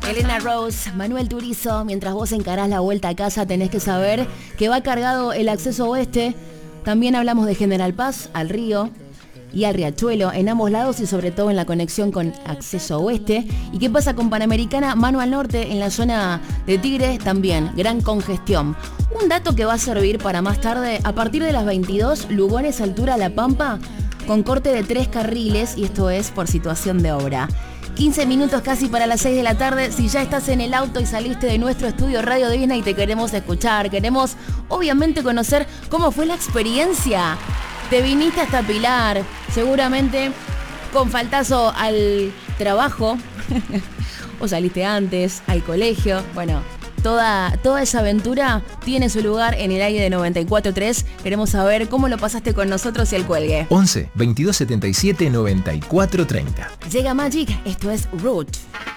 Elena Rose, Manuel Turizo, mientras vos encarás la vuelta a casa tenés que saber que va cargado el acceso oeste. También hablamos de General Paz, al río y al riachuelo, en ambos lados y sobre todo en la conexión con acceso oeste. ¿Y qué pasa con Panamericana? Mano al norte, en la zona de Tigre también, gran congestión. Un dato que va a servir para más tarde, a partir de las 22, Lugones, altura La Pampa, con corte de 3 carriles, y esto es por situación de obra. 15 minutos casi para las 6 de la tarde. Si ya estás en el auto y saliste de nuestro estudio Radio Disney, te queremos escuchar. Queremos, obviamente, conocer cómo fue la experiencia. Te viniste hasta Pilar, seguramente con faltazo al trabajo. O saliste antes, al colegio. Bueno, toda esa aventura tiene su lugar en el aire de 94.3. Queremos saber cómo lo pasaste con nosotros y el cuelgue. 11 22 77 94 30. Llega Magic, esto es Root.